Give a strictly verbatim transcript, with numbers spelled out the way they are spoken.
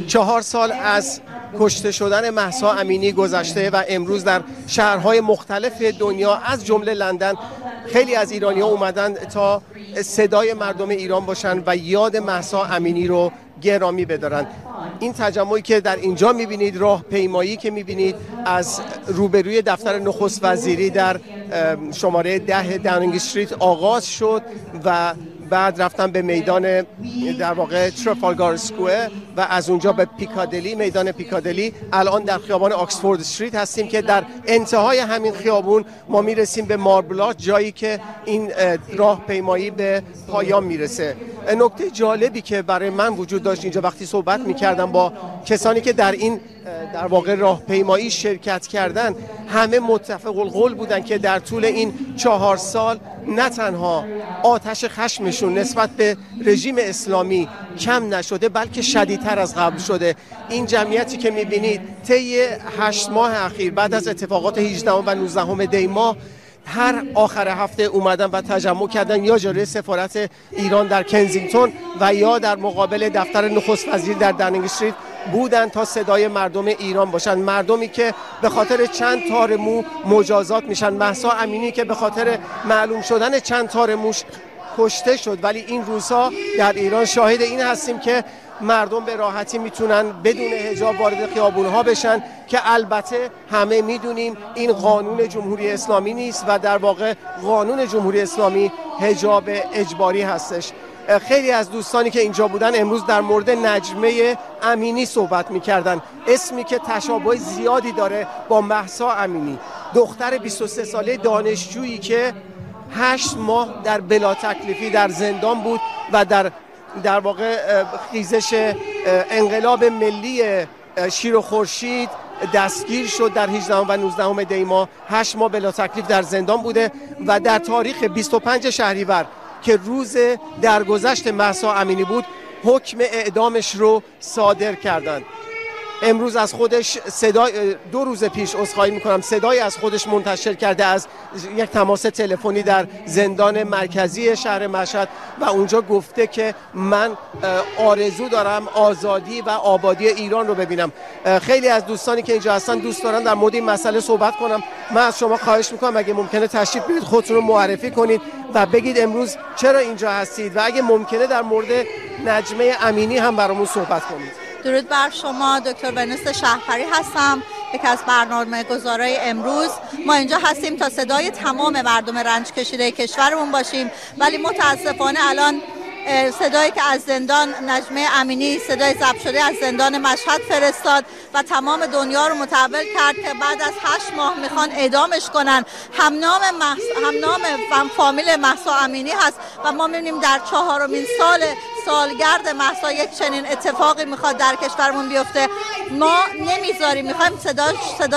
چهار سال از کشته شدن مهسا امینی گذشته و امروز در شهرهای مختلف دنیا از جمله لندن خیلی از ایرانی‌ها اومدن تا صدای مردم ایران باشن و یاد مهسا امینی رو گرامی بدارن. این تجمعی که در اینجا میبینید، راهپیمایی که میبینید از روبروی دفتر نخست وزیری در شماره ده داونینگ استریت آغاز شد و بعد رفتن به میدان در واقع ترافالگار اسکوئر و از اونجا به پیکادلی، میدان پیکادلی. الان در خیابان آکسفورد استریت هستیم که در انتهای همین خیابون ما میرسیم به ماربلات، جایی که این راهپیمایی به پایان میرسه. نکته جالبی که برای من وجود داشت اینجا وقتی صحبت میکردم با کسانی که در این در واقع راهپیمایی شرکت کردن، همه متفق القول بودن که در طول این چهار سال نه تنها آتش خشمشون نسبت به رژیم اسلامی کم نشده بلکه شدیدتر از قبل شده. این جمعیتی که میبینید طی هشت ماه اخیر بعد از اتفاقات هجدهم و نوزدهم دی ماه هر آخر هفته اومدن و تجمع کردن یا جلوی سفارت ایران در کنزینگتون و یا در مقابل دفتر نخست وزیر در داونینگ استریت بودن تا صدای مردم ایران باشن، مردمی که به خاطر چند تار مو مجازات میشن، مهسا امینی که به خاطر معلوم شدن چند تار موش کشته شد. ولی این روزها در ایران شاهد این هستیم که مردم به راحتی میتونن بدون حجاب وارد خیابونها بشن که البته همه میدونیم این قانون جمهوری اسلامی نیست و در واقع قانون جمهوری اسلامی حجاب اجباری هستش. خیلی از دوستانی که اینجا بودن امروز در مورد نجمه امینی صحبت میکردن، اسمی که تشابه زیادی داره با مهسا امینی، دختر بیست و سه ساله دانشجویی که هشت ماه در بلا تکلیفی در زندان بود و در در واقع خیزش انقلاب ملی شیر و خورشید دستگیر شد در هجدهم و نوزدهم دی ماه. هشت ماه بلا تکلیف در زندان بوده و در تاریخ بیست و پنج شهریور که روز درگذشت مهسا امینی بود حکم اعدامش رو صادر کردند. امروز از خودش صدای دو روز پیش عذرخواهی میکنم صدای از خودش منتشر کرده از یک تماس تلفنی در زندان مرکزی شهر مشهد و اونجا گفته که من آرزو دارم آزادی و آبادی ایران رو ببینم. خیلی از دوستانی که اینجا هستن دوست دارن در مورد این مسئله صحبت کنم. من از شما خواهش میکنم اگه ممکنه تشریف بیارید، خودتون رو معرفی کنید و بگید امروز چرا اینجا هستید و اگه ممکنه در مورد نجمه امینی هم برامون صحبت کنید. درود بر شما، دکتر ونوس شهپری هستم، یکی از برنامه‌گزارای امروز. ما اینجا هستیم تا صدای تمام مردم رنج کشیده کشورمون باشیم، ولی متاسفانه الان صدایی که از زندان نجمه امینی، صدای ضبط شده از زندان مشهد فرستاد و تمام دنیا رو متحول کرد که بعد از هشت ماه میخوان اعدامش کنن. همنام محس... همنام فامیل مهسا امینی هست و ما میبینیم در چهارمین سال سالگرد مهسا یک چنین اتفاقی میخواد در کشورمون بیفته. ما نمیذاریم، میخوایم صدا صدا